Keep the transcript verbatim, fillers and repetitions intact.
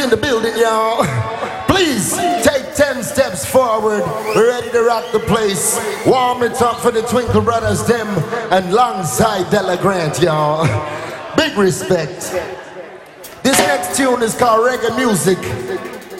in the building, y'all. Please take ten steps forward. We're ready to rock the place. Warm it up for the Twinkle Brothers, them, and alongside Della Grant, y'all. Big respect. This next tune is called Reggae Music.